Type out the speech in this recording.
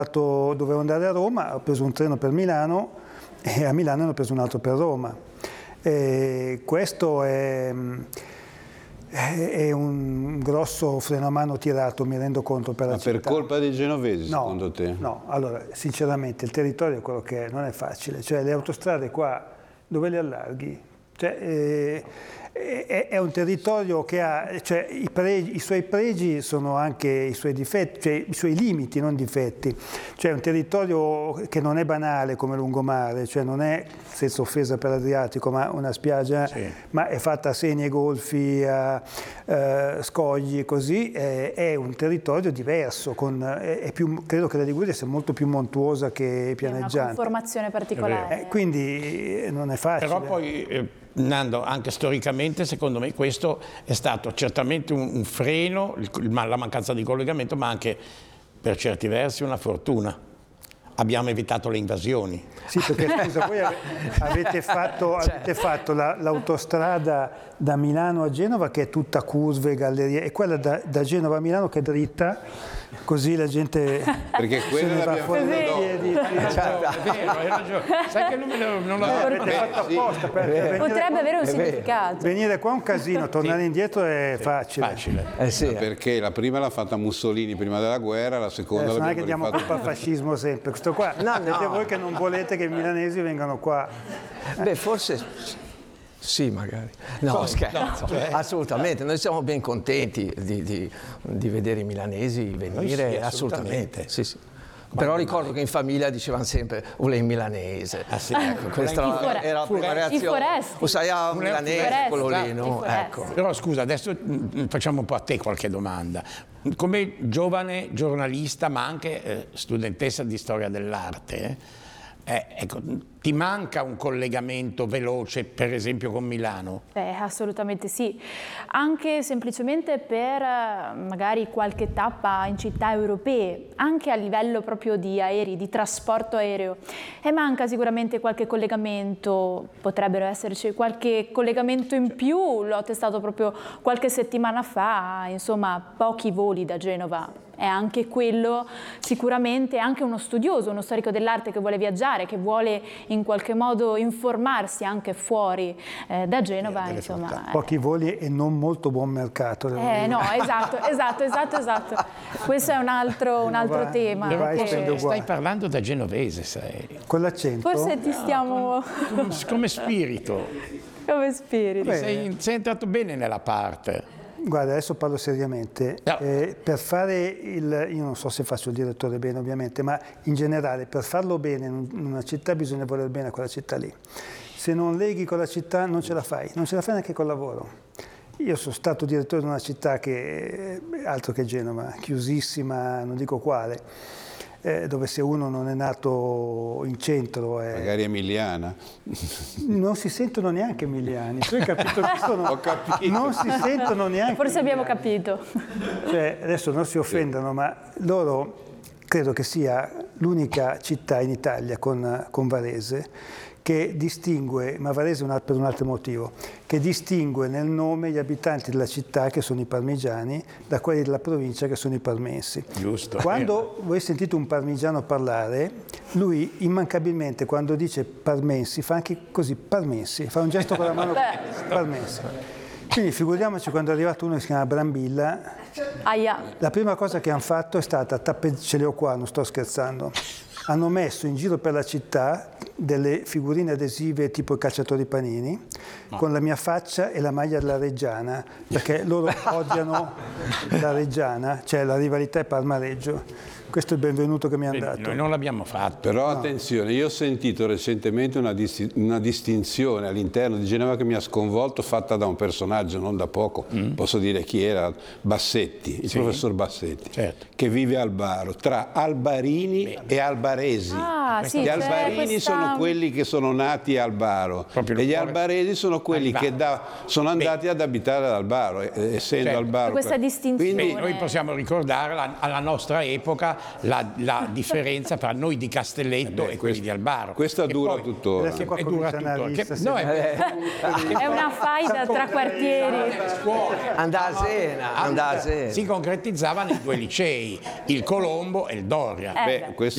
dovevo andare a Roma, ho preso un treno per Milano e a Milano ne ho preso un altro per Roma. Questo è un grosso freno a mano tirato, mi rendo conto, per la città. Ma per colpa dei genovesi, secondo te? No, allora, sinceramente, il territorio è quello che è, non è facile. Cioè, le autostrade qua, dove le allarghi? Cioè, è un territorio che ha, cioè, i suoi pregi sono anche i suoi difetti, cioè i suoi limiti, non difetti. Cioè è un territorio che non è banale come lungomare, cioè non è, senza offesa per l'Adriatico, ma una spiaggia, sì, ma è fatta a seni e golfi, a scogli, così. È un territorio diverso, credo che la Liguria sia molto più montuosa che pianeggiante. È una conformazione particolare. Quindi non è facile. Però poi, Nando, anche storicamente, secondo me, questo è stato certamente un freno, la mancanza di collegamento, ma anche per certi versi una fortuna. Abbiamo evitato le invasioni. Sì, perché scusa, voi avete fatto l'autostrada da Milano a Genova, che è tutta curve, gallerie, e quella da Genova a Milano che è dritta, così la gente perché se ne va fuori dai piedi. È vero, hai ragione. Sai che non l'avete fatto apposta. Potrebbe avere un significato. Venire qua è un casino, tornare indietro è facile. Sì, perché la prima l'ha fatta Mussolini prima della guerra, la seconda non è che diamo colpa al fascismo sempre. Questo qua, vedete voi che non volete che i milanesi vengano qua. Beh, forse sì, magari. No, scherzo, assolutamente. Noi siamo ben contenti di vedere i milanesi venire, sì, assolutamente. Sì, sì. Però ricordo che in famiglia dicevano sempre "Ulei milanese". Sì. Ecco, questa era la prima reazione. O sai, un milanese, quello lì, no? Ecco. Però scusa, adesso facciamo un po' a te qualche domanda. Come giovane giornalista, ma anche studentessa di storia dell'arte, ecco, ti manca un collegamento veloce, per esempio, con Milano? Assolutamente sì, anche semplicemente per magari qualche tappa in città europee, anche a livello proprio di aerei, di trasporto aereo. E manca sicuramente qualche collegamento, potrebbero esserci qualche collegamento in più, l'ho testato proprio qualche settimana fa, insomma pochi voli da Genova. È anche quello sicuramente anche uno studioso, uno storico dell'arte che vuole viaggiare, che vuole in qualche modo informarsi anche fuori da Genova, insomma. Pochi voli e non molto buon mercato. No, esatto. Questo è un altro tema. Stai parlando da genovese, sai. Con l'accento? Forse ti stiamo... Come spirito. Come spirito. Sei entrato bene nella parte. Guarda, adesso parlo seriamente. No. Per fare io non so se faccio il direttore bene ovviamente, ma in generale per farlo bene in una città bisogna voler bene a quella città lì. Se non leghi con la città non ce la fai neanche col lavoro. Io sono stato direttore di una città che altro che Genova, chiusissima, non dico quale, dove se uno non è nato in centro magari emiliana, non si sentono neanche emiliani. Tu hai capito? Ho capito. Non si sentono neanche forse emiliani. Abbiamo capito. Cioè, adesso non si offendono, ma loro credo che sia l'unica città in Italia con Varese che distingue, ma Varese per un altro motivo, che distingue nel nome gli abitanti della città, che sono i parmigiani, da quelli della provincia, che sono i parmensi. Giusto. Quando voi sentite un parmigiano parlare, lui immancabilmente, quando dice parmensi, fa anche così, parmensi, fa un gesto con la mano, parmensi. Quindi figuriamoci quando è arrivato uno che si chiama Brambilla. La prima cosa che hanno fatto è stata, ce le ho qua, non sto scherzando, hanno messo in giro per la città delle figurine adesive tipo i calciatori panini, con la mia faccia e la maglia della Reggiana, perché loro odiano la Reggiana, cioè la rivalità è Parma-Reggio. Questo è il benvenuto che mi hanno dato. Noi non l'abbiamo fatto. Però attenzione, io ho sentito recentemente una distinzione all'interno di Genova che mi ha sconvolto, fatta da un personaggio non da poco, posso dire chi era, Bassetti, il professor Bassetti, certo, che vive a Albaro, tra albarini e albaresi. Gli albarini sono quelli che sono nati a Albaro e gli albaresi sono quelli che sono andati ad abitare ad Albaro, essendo Albaro. Questa distinzione. Quindi noi possiamo ricordare alla nostra epoca la differenza tra noi di Castelletto e quelli di Albaro. Questa dura tuttora. Adesso qua comincia una lista, è una faida tra quartieri. Andasena. Si concretizzava nei due licei, il Colombo e il Doria. Questo